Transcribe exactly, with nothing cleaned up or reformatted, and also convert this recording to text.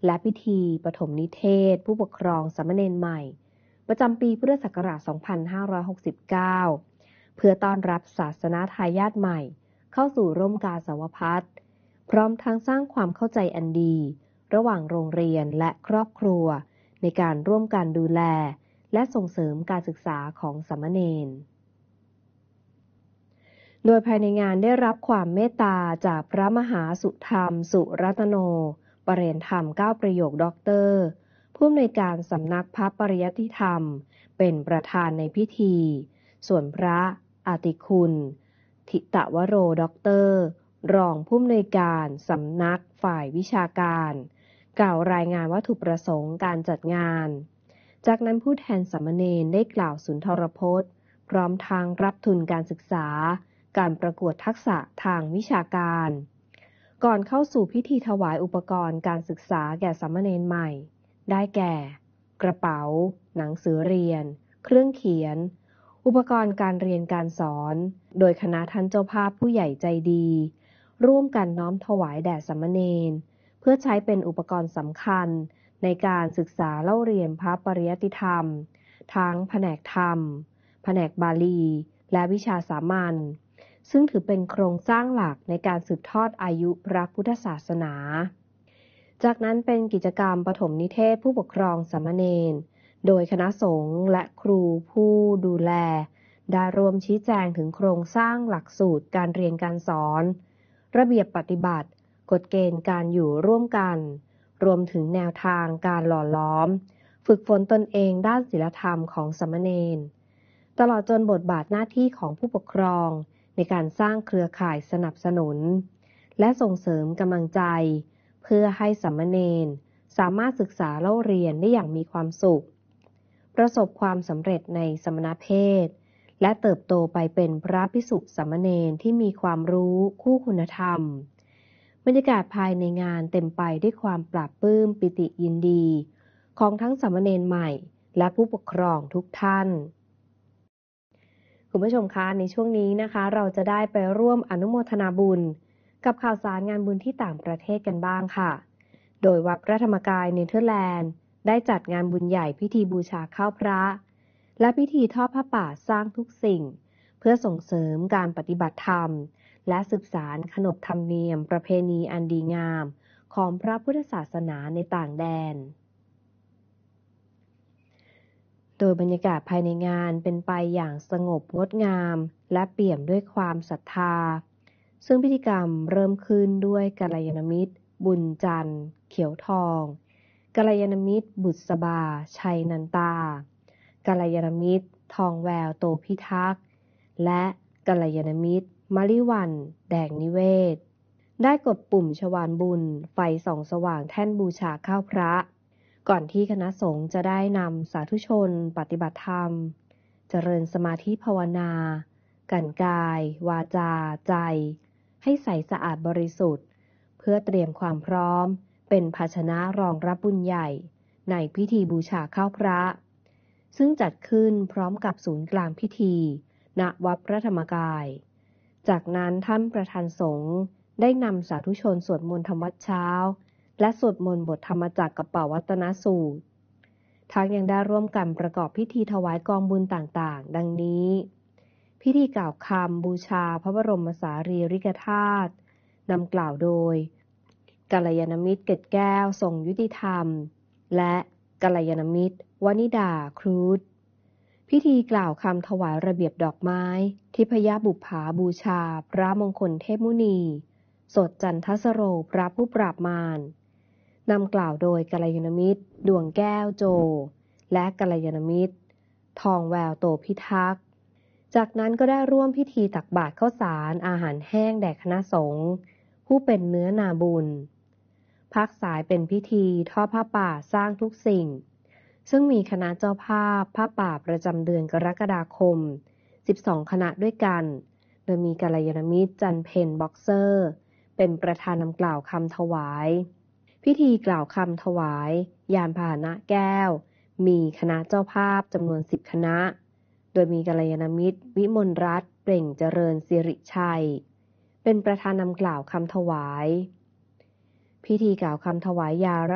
และพิธีปฐมนิเทศผู้ปกครองสามเณรใหม่ประจำปีพุทธศักราช สองพันห้าร้อยหกสิบเก้า เพื่อต้อนรับศาสนทายาทใหม่เข้าสู่ร่มกาสาวพัสพร้อมทั้งสร้างความเข้าใจอันดีระหว่างโรงเรียนและครอบครัวในการร่วมกันดูแลและส่งเสริมการศึกษาของสามเณรโดยภายในงานได้รับความเมตตาจากพระมหาสุธรรมสุรัตโนปรริยธรรมเก้าประโยคด็อกเตอร์ผู้อำนวยการสำนักพระปริยัติธรรมเป็นประธานในพิธีส่วนพระอาติคุณทิตวโรด็อกเตอร์รองผู้อำนวยการสำนักฝ่ายวิชาการกล่าวรายงานวัตถุประสงค์การจัดงานจากนั้นผู้แทนสามเณรได้กล่าวสุนทรพจน์พร้อมทางรับทุนการศึกษาการประกวดทักษะทางวิชาการก่อนเข้าสู่พิธีถวายอุปกรณ์การศึกษาแก่สามเณรใหม่ได้แก่กระเป๋าหนังสือเรียนเครื่องเขียนอุปกรณ์การเรียนการสอนโดยคณะท่านเจ้าภาพผู้ใหญ่ใจดีร่วมกันน้อมถวายแด่สามเณรเพื่อใช้เป็นอุปกรณ์สำคัญในการศึกษาเล่าเรียนพระปริยัติธรรมทั้งแผนกธรรมแผนกบาลีและวิชาสามัญซึ่งถือเป็นโครงสร้างหลักในการสืบทอดอายุพระพุทธศาสนาจากนั้นเป็นกิจกรรมปฐมนิเทศผู้ปกครองสามเณรโดยคณะสงฆ์และครูผู้ดูแลได้รวมชี้แจงถึงโครงสร้างหลักสูตรการเรียนการสอนระเบียบปฏิบัติกฎเกณฑ์การอยู่ร่วมกันรวมถึงแนวทางการหล่อล้อมฝึกฝนตนเองด้านศีลธรรมของสามเณรตลอดจนบทบาทหน้าที่ของผู้ปกครองในการสร้างเครือข่ายสนับสนุนและส่งเสริมกำลังใจเพื่อให้สามเณรสามารถศึกษาเล่าเรียนได้อย่างมีความสุขประสบความสำเร็จในสมณเพศและเติบโตไปเป็นพระภิกษุสามเณรที่มีความรู้คู่คุณธรรมบรรยากาศภายในงานเต็มไปด้วยความปลาบปลื้มปิติยินดีของทั้งสามเณรใหม่และผู้ปกครองทุกท่านคุณผู้ชมคะในช่วงนี้นะคะเราจะได้ไปร่วมอนุโมทนาบุญกับข่าวสารงานบุญที่ต่างประเทศกันบ้างค่ะโดยวัดพระธรรมกายเนเธอร์แลนด์ได้จัดงานบุญใหญ่พิธีบูชาข้าวพระและพิธีทอดผ้าป่าสร้างทุกสิ่งเพื่อส่งเสริมการปฏิบัติธรรมและสืบสานขนบธรรมเนียมประเพณีอันดีงามของพระพุทธศาสนาในต่างแดนโดยบรรยากาศภายในงานเป็นไปอย่างสงบงดงามและเปี่ยมด้วยความศรัทธาซึ่งพิธีกรรมเริ่มขึ้นด้วยกัลยาณมิตรบุญจันทร์เขียวทองกัลยาณมิตรบุษบาชัยนันตากัลยาณมิตรทองแววโตพิทักษ์และกัลยาณมิตรมลิวันแดงนิเวศได้กดปุ่มชวาลบุญไฟส่องสว่างแท่นบูชาข้าวพระก่อนที่คณะสงฆ์จะได้นำสาธุชนปฏิบัติธรรมเจริญสมาธิภาวนากันกายวาจาใจให้ใสสะอาดบริสุทธิ์เพื่อเตรียมความพร้อมเป็นภาชนะรองรับบุญใหญ่ในพิธีบูชาข้าวพระซึ่งจัดขึ้นพร้อมกับศูนย์กลางพิธีณวัดพระธรรมกายจากนั้นท่านประธานสงฆ์ได้นำสาธุชนสวดมนต์ธรรมวัดเช้าและสวดมนต์บทธรรมจักรกับปวัตตนสูตรทั้งยังได้ร่วมกันประกอบพิธีถวายกองบุญต่างๆดังนี้พิธีกล่าวคำบูชาพระบรมสารีริกธาตุนำกล่าวโดยกัลยาณมิตรเกตแก้วทรงยุติธรรมและกัลยาณมิตรวนิดาครูดพิธีกล่าวคำถวายระเบียบดอกไม้ทิพยบุปผาบูชาพระมงคลเทพมุนีสดจันทสโรพระผู้ปราบมารนำกล่าวโดยกัลยาณมิตรดวงแก้วโจและกัลยาณมิตรทองแววโตพิทักษ์จากนั้นก็ได้ร่วมพิธีตักบาตรข้าวสารอาหารแห้งแด่คณะสงฆ์ผู้เป็นเนื้อนาบุญพักสายเป็นพิธีทอดผ้าป่าสร้างทุกสิ่งซึ่งมีคณะเจ้าภาพผ้าป่าประจำเดือนกรกฎาคมสิบสองคณะด้วยกันโดยมีกัลยาณมิตรจันเพ็ญบ็อกเซอร์เป็นประธานนำกล่าวคำถวายพิธีกล่าวคำถวายยานพาหนะแก้วมีคณะเจ้าภาพจำนวนสิบคณะโดยมีกัลยาณมิตรวิมลรัตน์เปล่งเจริญสิริชัยเป็นประธานนำกล่าวคำถวายพิธีกล่าวคำถวายยา